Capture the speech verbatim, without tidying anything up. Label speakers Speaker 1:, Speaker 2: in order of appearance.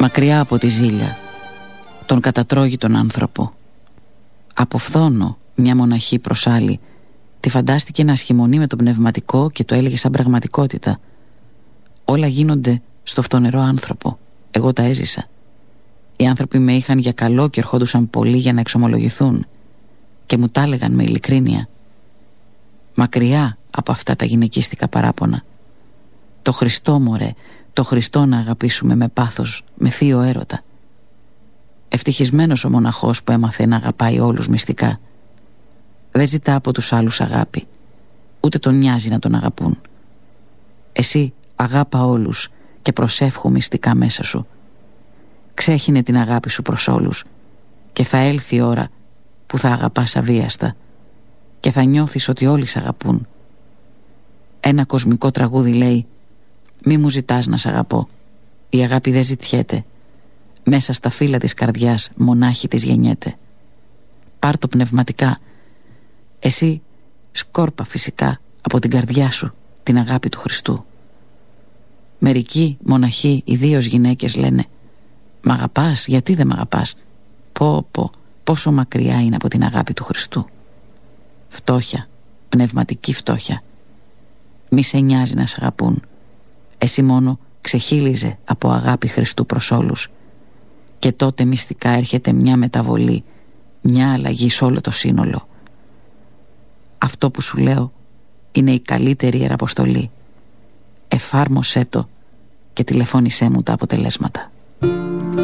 Speaker 1: Μακριά από τη ζήλια, τον κατατρώγητον άνθρωπο. Από φθόνο μια μοναχή προς άλλη τη φαντάστηκε να σχημονεί με το πνευματικό και το έλεγε σαν πραγματικότητα. Όλα γίνονται στο φθονερό άνθρωπο. Εγώ τα έζησα. Οι άνθρωποι με είχαν για καλό και ερχόντουσαν πολλοί για να εξομολογηθούν και μου τα έλεγαν με ειλικρίνεια. Μακριά από αυτά τα γυναικίστικα παράπονα. Το Χριστό, μωρέ, το Χριστό να αγαπήσουμε με πάθος, με θείο έρωτα. Ευτυχισμένος ο μοναχός που έμαθε να αγαπάει όλους μυστικά. Δεν ζητά από τους άλλους αγάπη, ούτε τον νοιάζει να τον αγαπούν. Εσύ αγάπα όλους και προσεύχου μυστικά μέσα σου. Ξέχινε την αγάπη σου προς όλους και θα έλθει η ώρα που θα αγαπάς αβίαστα και θα νιώθεις ότι όλοι σ' αγαπούν. Ένα κοσμικό τραγούδι λέει: μη μου ζητάς να σ' αγαπώ. Η αγάπη δεν ζητιέται. Μέσα στα φύλλα της καρδιάς μονάχη της γεννιέται. Πάρ' το πνευματικά. Εσύ σκόρπα φυσικά από την καρδιά σου την αγάπη του Χριστού. Μερικοί μοναχοί, ιδίως γυναίκες, λένε: μ' αγαπάς, γιατί δεν μ' αγαπάς? Πω πω, πόσο μακριά είναι από την αγάπη του Χριστού. Φτώχεια, πνευματική φτώχεια. Μη σε νοιάζει να σ' αγαπούν. Εσύ μόνο ξεχύλιζε από αγάπη Χριστού προς όλους. Και τότε μυστικά έρχεται μια μεταβολή, μια αλλαγή σε όλο το σύνολο. Αυτό που σου λέω είναι η καλύτερη ιεραποστολή. Εφάρμοσέ το και τηλεφώνησέ μου τα αποτελέσματα.